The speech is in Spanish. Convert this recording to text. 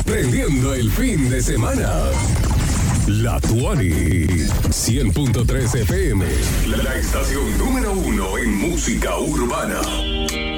prendiendo el fin de semana. La Tuani, 100.3 FM, la estación número 1 en música urbana.